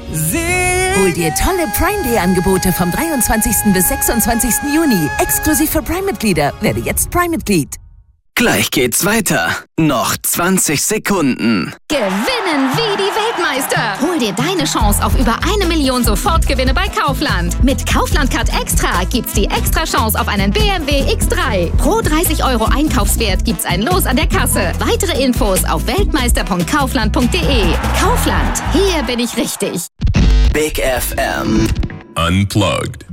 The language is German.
Hol dir tolle Prime Day Angebote vom 23. bis 26. Juni. Exklusiv für Prime-Mitglieder. Werde jetzt Prime-Mitglied. Gleich geht's weiter. Noch 20 Sekunden. Gewinnen wie die Weltmeister. Hol dir deine Chance auf über 1 Million Sofortgewinne bei Kaufland. Mit Kaufland Card Extra gibt's die extra Chance auf einen BMW X3. Pro 30 € Einkaufswert gibt's ein Los an der Kasse. Weitere Infos auf weltmeister.kaufland.de. Kaufland, hier bin ich richtig. Big FM. Unplugged.